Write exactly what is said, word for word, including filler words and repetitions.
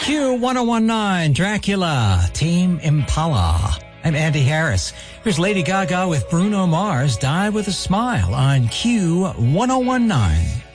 Q one oh one nine, Dracula, Tame Impala. I'm Andy Harris. Here's Lady Gaga with Bruno Mars, Die with a Smile on Q one oh one nine.